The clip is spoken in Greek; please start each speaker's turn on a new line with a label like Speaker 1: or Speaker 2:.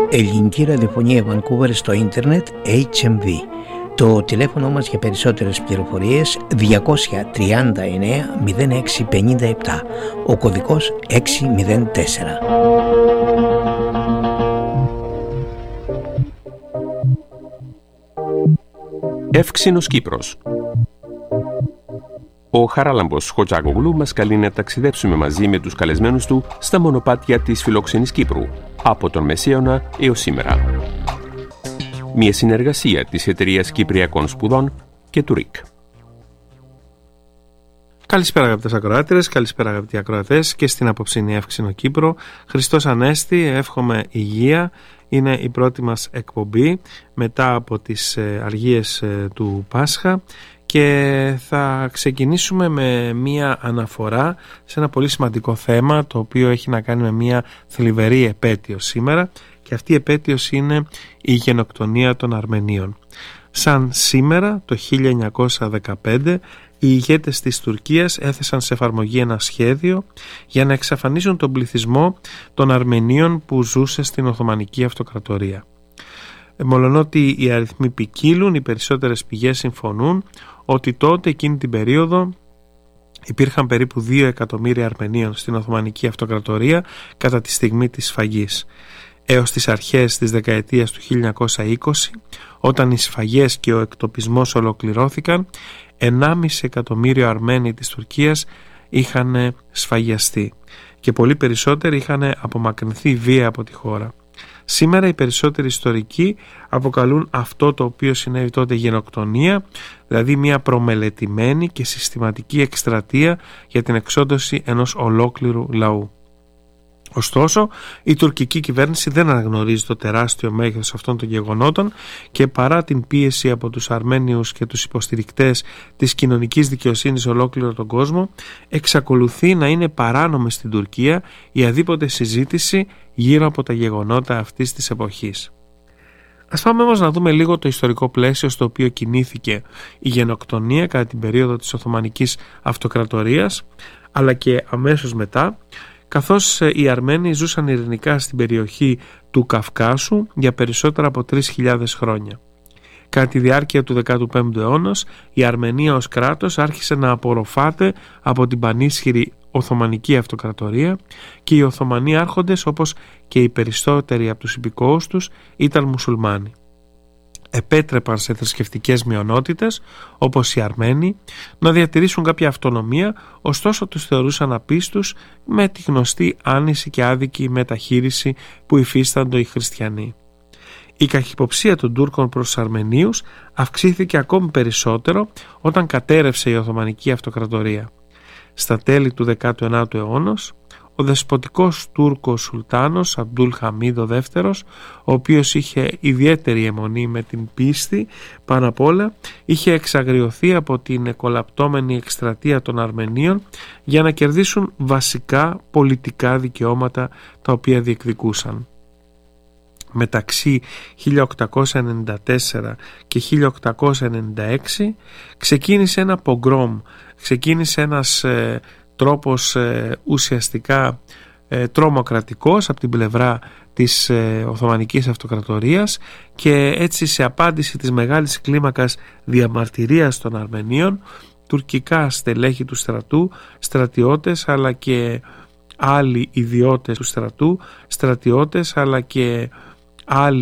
Speaker 1: Ελληνική ραδιοφωνία Vancouver στο ίντερνετ HMV. Το τηλέφωνο μας για περισσότερες πληροφορίες 239 0657, ο κωδικός 604.
Speaker 2: Εύξηνος Κύπρος. Ο Χαράλαμπος Χοτζάκογλου μας καλεί να ταξιδέψουμε μαζί με τους καλεσμένους του στα μονοπάτια της φιλόξενης Κύπρου, από τον Μεσαίωνα έως σήμερα. Μια συνεργασία της Εταιρείας Κυπριακών Σπουδών και του ΡΙΚ.
Speaker 3: Καλησπέρα αγαπητές ακροάτριες, καλησπέρα αγαπητοί ακροατές και στην απόψινή Εύξηνο Κύπρο. Χριστός Ανέστη, εύχομαι υγεία. Είναι η πρώτη μας εκπομπή μετά από τις αργίες του Πάσχα και θα ξεκινήσουμε με μία αναφορά σε ένα πολύ σημαντικό θέμα, το οποίο έχει να κάνει με μία θλιβερή επέτειο σήμερα, και αυτή η επέτειος είναι η γενοκτονία των Αρμενίων. Σαν σήμερα το 1915 οι ηγέτες της Τουρκίας έθεσαν σε εφαρμογή ένα σχέδιο για να εξαφανίσουν τον πληθυσμό των Αρμενίων που ζούσε στην Οθωμανική Αυτοκρατορία. Μολονότι οι αριθμοί ποικίλουν, οι περισσότερες πηγές συμφωνούν ότι τότε εκείνη την περίοδο υπήρχαν περίπου 2 εκατομμύρια Αρμενίων στην Οθωμανική Αυτοκρατορία κατά τη στιγμή της σφαγής. Έως τις αρχές της δεκαετίας του 1920, όταν οι σφαγές και ο εκτοπισμός ολοκληρώθηκαν, 1,5 εκατομμύριο Αρμένοι της Τουρκίας είχαν σφαγιαστεί και πολύ περισσότεροι είχαν απομακρυνθεί βία από τη χώρα. Σήμερα οι περισσότεροι ιστορικοί αποκαλούν αυτό το οποίο συνέβη τότε γενοκτονία, δηλαδή μια προμελετημένη και συστηματική εκστρατεία για την εξόντωση ενός ολόκληρου λαού. Ωστόσο, η τουρκική κυβέρνηση δεν αναγνωρίζει το τεράστιο μέγεθος αυτών των γεγονότων και παρά την πίεση από τους Αρμένιους και τους υποστηρικτές της κοινωνικής δικαιοσύνης σε ολόκληρο τον κόσμο, εξακολουθεί να είναι παράνομη στην Τουρκία η αδίποτε συζήτηση γύρω από τα γεγονότα αυτής της εποχής. Ας πάμε όμως να δούμε λίγο το ιστορικό πλαίσιο στο οποίο κινήθηκε η γενοκτονία κατά την περίοδο της Οθωμανικής Αυτοκρατορίας, αλλά και αμέσως μετά, καθώς οι Αρμένοι ζούσαν ειρηνικά στην περιοχή του Καυκάσου για περισσότερα από 3.000 χρόνια. Κατά τη διάρκεια του 15ου αιώνα, η Αρμενία ως κράτος άρχισε να απορροφάται από την πανίσχυρη Οθωμανική Αυτοκρατορία και οι Οθωμανοί άρχοντες, όπως και οι περισσότεροι από τους υπηκόους τους, ήταν μουσουλμάνοι. Επέτρεπαν σε θρησκευτικές μειονότητες όπως οι Αρμένοι να διατηρήσουν κάποια αυτονομία, ωστόσο τους θεωρούσαν απίστους με τη γνωστή άνηση και άδικη μεταχείριση που υφίσταντο οι χριστιανοί. Η καχυποψία των Τούρκων προς τους Αρμενίους αυξήθηκε ακόμη περισσότερο όταν κατέρευσε η Οθωμανική Αυτοκρατορία. Στα τέλη του 19ου αιώνα, ο δεσποτικός Τούρκος Σουλτάνος Αμπτούλ Χαμίδ ο δεύτερος, ο οποίος είχε ιδιαίτερη αιμονή με την πίστη πάνω απ' όλα, είχε εξαγριωθεί από την εκολαπτώμενη εκστρατεία των Αρμενίων για να κερδίσουν βασικά πολιτικά δικαιώματα τα οποία διεκδικούσαν. Μεταξύ 1894 και 1896 ξεκίνησε ένα πογκρόμ, ξεκίνησε ένας τρόπος ουσιαστικά τρομοκρατικός από την πλευρά της Οθωμανικής Αυτοκρατορίας, και έτσι σε απάντηση της μεγάλης κλίμακας διαμαρτυρίας των Αρμενίων, τουρκικά στελέχη του στρατού, στρατιώτες αλλά και άλλοι ιδιώτες του στρατού, στρατιώτες αλλά και άλλοι